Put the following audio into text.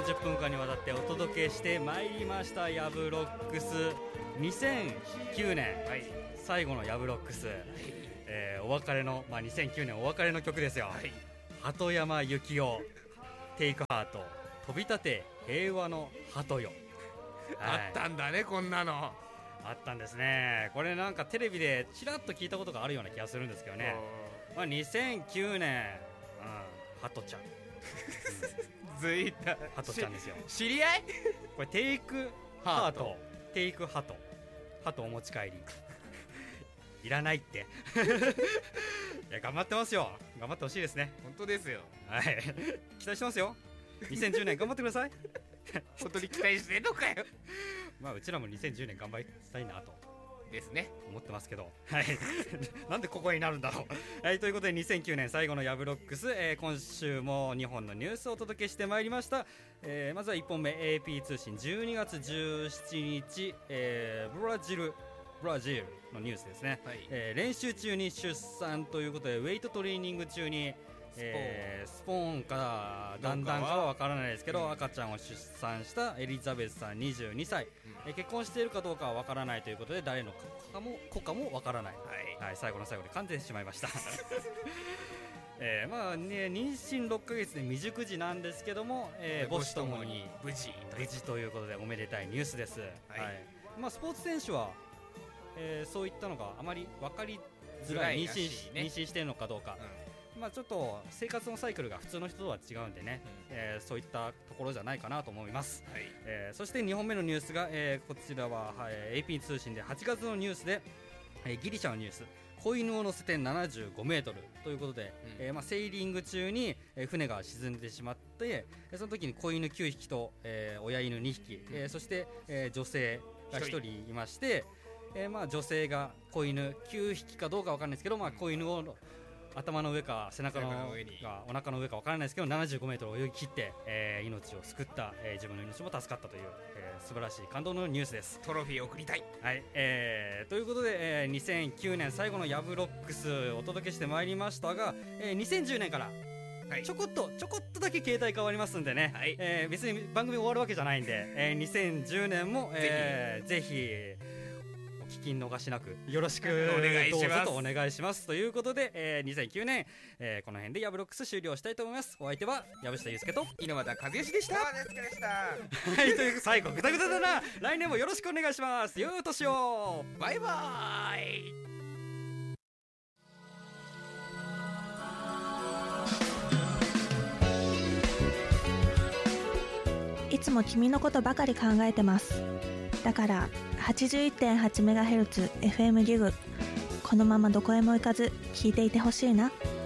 30分間にわたってお届けしてまいりましたヤブロックス2009年、はい、最後のヤブロックス、お別れの、2009年お別れの曲ですよ、はい、鳩山由紀夫テイクハート飛び立て平和の鳩よ、 はい、あったんだね、こんなのあったんですね。これなんかテレビでちらっと聞いたことがあるような気がするんですけどね、2009年、鳩ちゃんずいた鳩ちゃんですよ。 知り合いこれテイクハートテイクハト鳩お持ち帰りいらないっていや頑張ってますよ。頑張ってほしいですね。 本当ですよ、 はい、期待してますよ。2010年頑張ってください本当に期待してんのかようちらも2010年頑張りたいなとですね思ってますけど、はいなんでここになるんだろうはい、ということで2009年最後のヤブロックス、今週も2本のニュースをお届けしてまいりました。まずは1本目 AP 通信12月17日、ブラジルのニュースですね、はい、練習中に出産ということでウェイトトレーニング中にスポーンかだんだんかは分からないですけど、赤ちゃんを出産したエリザベスさん22歳、結婚しているかどうかは分からないということで誰の子かも分からない、はいはい、最後の最後で完全にしまいました妊娠6ヶ月で未熟児なんですけども、母子ともに無事ということでおめでたいニュースです、はいはい、スポーツ選手は、そういったのがあまり分かりづらい、妊娠しているのかどうか、ちょっと生活のサイクルが普通の人とは違うんでね、そういったところじゃないかなと思います、はい、そして2本目のニュースが、こちらは、AP 通信で8月のニュースで、ギリシャのニュース子犬を乗せて75メートルということで、セーリング中に、船が沈んでしまってその時に子犬9匹と、親犬2匹、そして、女性が1人いまして、女性が子犬9匹かどうか分からないですけど、子犬を頭の上か背中の上かお腹の上か分からないですけど75メートル泳ぎ切って、命を救った、自分の命も助かったという、素晴らしい感動のニュースです。 トロフィーを送りたい、 はい、ということで、2009年最後のヤブロックスお届けしてまいりましたが、2010年からちょこっとだけ携帯変わりますんでね、はい、別に番組終わるわけじゃないんで、2010年も、ぜひ聞き逃しなくよろしくどうぞとお願いしますということで、2009年、この辺でヤブロックス終了したいと思います。お相手は藪下祐介と猪俣和義でした。 はい、という最後グダグダだな。来年もよろしくお願いします。ようとしよう。 バイバーイ。いつも君のことばかり考えてます。だから 81.8MHz FM ギグ、このままどこへも行かず聞いていてほしいな。